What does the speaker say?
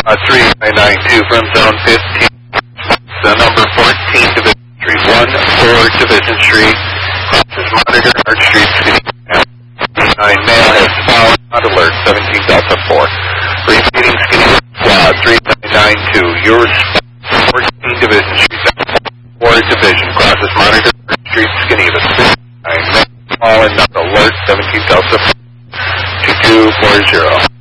3992 from zone 15. The number 14 Division Street, 14 Division Street, crosses monitor, Arch Street, Skinny. 9 male has found on alert, 17 Delta 4. Repeating Skinny Squad, 3992, your 14 Division Street, 4 Division, crosses monitor, Arch Street, Skinny. 9 male, all and not alert, 17 Delta 4. 2240.